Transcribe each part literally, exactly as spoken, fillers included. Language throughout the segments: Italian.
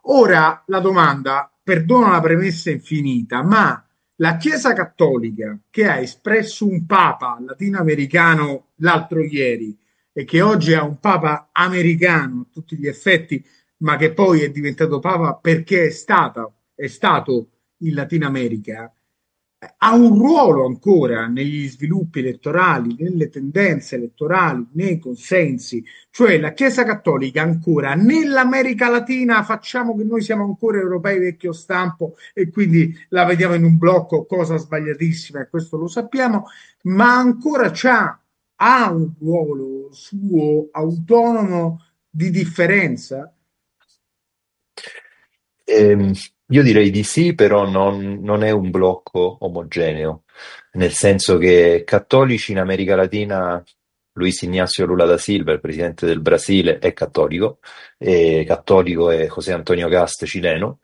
Ora la domanda, perdono la premessa infinita, ma la Chiesa Cattolica che ha espresso un Papa latinoamericano l'altro ieri e che oggi ha un Papa americano a tutti gli effetti, ma che poi è diventato Papa perché è stata, è stato in Latino America, ha un ruolo ancora negli sviluppi elettorali, nelle tendenze elettorali, nei consensi, cioè la Chiesa Cattolica ancora nell'America Latina facciamo che noi siamo ancora europei vecchio stampo e quindi la vediamo in un blocco, cosa sbagliatissima e questo lo sappiamo, ma ancora c'ha, ha un ruolo suo autonomo di differenza. Ehm, io direi di sì, però non, non è un blocco omogeneo, nel senso che cattolici in America Latina, Luis Ignacio Lula da Silva, il presidente del Brasile, è cattolico, e cattolico è José Antonio Cast, cileno,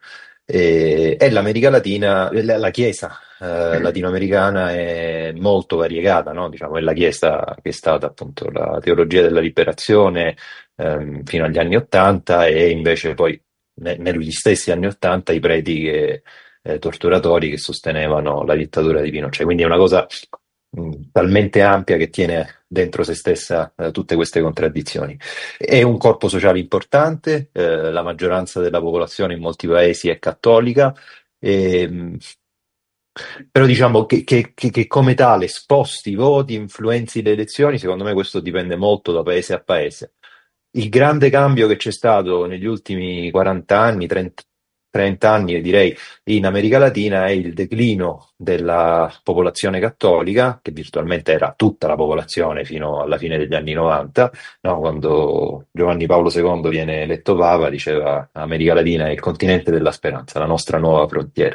e, e l'America Latina, la, la Chiesa eh, latinoamericana è molto variegata, no? Diciamo, è la Chiesa che è stata appunto la teologia della liberazione ehm, fino agli anni Ottanta e invece poi ne- negli stessi anni Ottanta i preti che, eh, torturatori che sostenevano la dittatura di Pinochet. Quindi è una cosa mh, talmente ampia che tiene dentro se stessa eh, tutte queste contraddizioni. È un corpo sociale importante, eh, la maggioranza della popolazione in molti paesi è cattolica, e, mh, però diciamo che, che- che- che come tale sposti i voti, influenzi le elezioni, secondo me questo dipende molto da paese a paese. Il grande cambio che c'è stato negli ultimi quaranta anni, trenta, trenta anni, direi, in America Latina è il declino della popolazione cattolica, che virtualmente era tutta la popolazione fino alla fine degli anni novanta, no? Quando Giovanni Paolo secondo viene eletto Papa, diceva America Latina è il continente della speranza, la nostra nuova frontiera.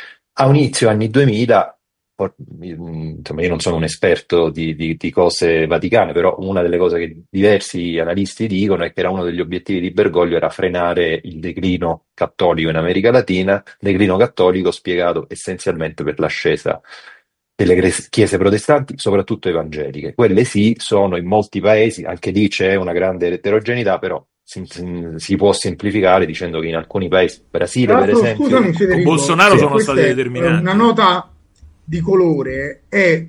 A inizio anni duemila, por- insomma, io non sono un esperto di, di- di cose vaticane, però una delle cose che diversi analisti dicono è che era uno degli obiettivi di Bergoglio era frenare il declino cattolico in America Latina, declino cattolico spiegato essenzialmente per l'ascesa delle gres- chiese protestanti, soprattutto evangeliche. Quelle sì, sono in molti paesi, anche lì c'è una grande eterogeneità, però si, si può semplificare dicendo che in alcuni paesi, Tra Brasile per l'altro, esempio, scusami Con Federico, Bolsonaro sì. e sono questa stati è eh, una determinanti. nota di colore, è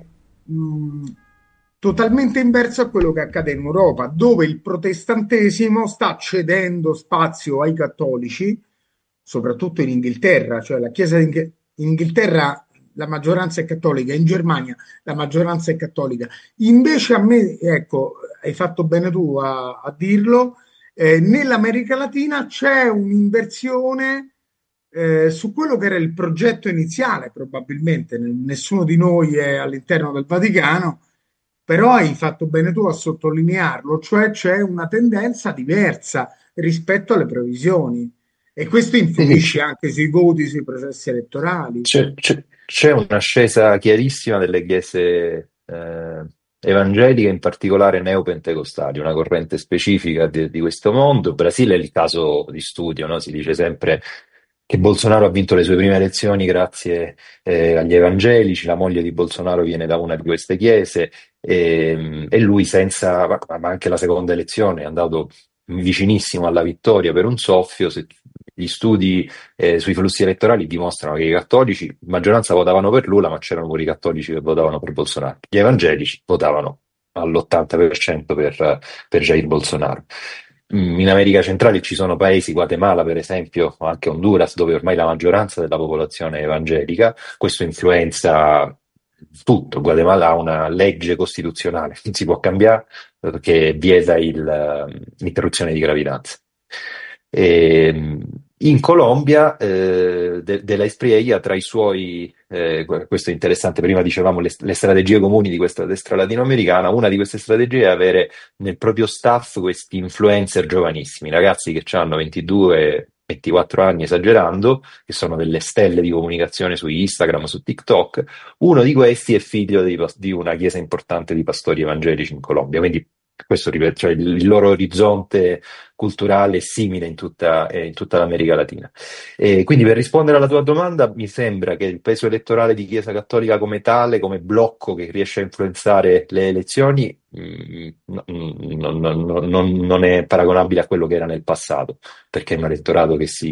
mh, totalmente inverso a quello che accade in Europa, dove il protestantesimo sta cedendo spazio ai cattolici, soprattutto in Inghilterra, cioè la Chiesa in in Inghilterra la maggioranza è cattolica, in Germania la maggioranza è cattolica. Invece a me, ecco, hai fatto bene tu a, a dirlo, eh, nell'America Latina c'è un'inversione eh, su quello che era il progetto iniziale, probabilmente. Nessuno di noi è all'interno del Vaticano, però hai fatto bene tu a sottolinearlo, cioè c'è una tendenza diversa rispetto alle previsioni e questo Sì, sì, influisce c- anche sui voti, sui processi elettorali. c'è c'è- c'è un'ascesa chiarissima delle chiese eh, evangeliche, in particolare neopentecostali, una corrente specifica di, di questo mondo. Il Brasile è il caso di studio, no? Si dice sempre che Bolsonaro ha vinto le sue prime elezioni grazie eh, agli evangelici, la moglie di Bolsonaro viene da una di queste chiese e, e lui senza, ma ma anche la seconda elezione è andato vicinissimo alla vittoria per un soffio. Se- gli studi eh, sui flussi elettorali dimostrano che i cattolici, in maggioranza votavano per Lula, ma c'erano pure i cattolici che votavano per Bolsonaro. Gli evangelici votavano all'ottanta per cento per, cento per per Jair Bolsonaro. Mm, In America centrale ci sono paesi, Guatemala per esempio, o anche Honduras, dove ormai la maggioranza della popolazione è evangelica. Questo influenza tutto. Guatemala ha una legge costituzionale, non si può cambiare, eh, che vieta il, eh, l'interruzione di gravidanza. E, in Colombia, eh, de- della Espriella, tra i suoi, eh, questo è interessante, prima dicevamo le, le strategie comuni di questa destra latinoamericana, una di queste strategie è avere nel proprio staff questi influencer giovanissimi, ragazzi che hanno ventidue ventiquattro anni esagerando, che sono delle stelle di comunicazione su Instagram, su TikTok. Uno di questi è figlio di, di una chiesa importante di pastori evangelici in Colombia, quindi questo, ripeto, cioè il, il loro orizzonte culturale è simile in tutta, eh, in tutta l'America Latina. E quindi per rispondere alla tua domanda, mi sembra che il peso elettorale di Chiesa Cattolica come tale, come blocco che riesce a influenzare le elezioni, mh, no- non, non- non- non è paragonabile a quello che era nel passato, perché è un elettorato che si